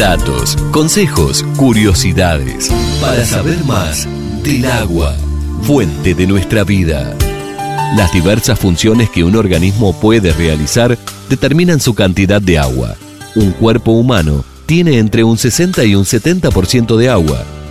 Datos, consejos, curiosidades, para saber más del agua, fuente de nuestra vida. Las diversas funciones que un organismo puede realizar determinan su cantidad de agua. Un cuerpo humano tiene entre un 60 y un 70% de agua.